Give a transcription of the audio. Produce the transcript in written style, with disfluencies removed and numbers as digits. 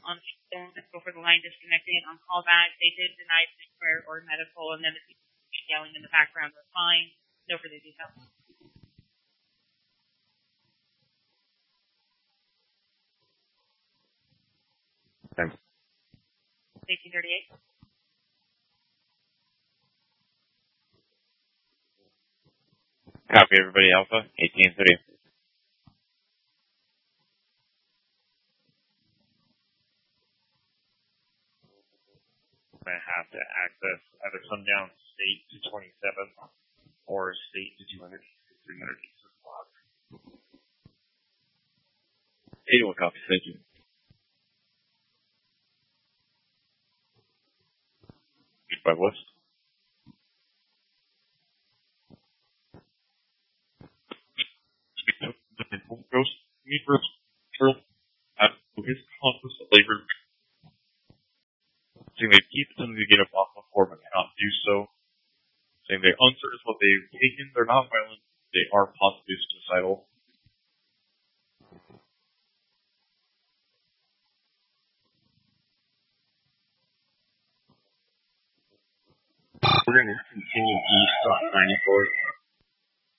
on the phone before the line disconnected on callback. They did deny prayer or medical, and then the people yelling in the background were fine. No further details. Thanks. 1838. Copy, everybody. Alpha, 1830. I'm going to have to access either sundown state to 27 or state to 200 to 300 east of the clock. 81 copy, thank you. By West. Ghost, me first, his conscious labor. Saying they keep attempting to get up off the floor but cannot do so. Saying they're uncertain what they've taken, they're not violent, they are possibly suicidal. We're going to continue east on 94.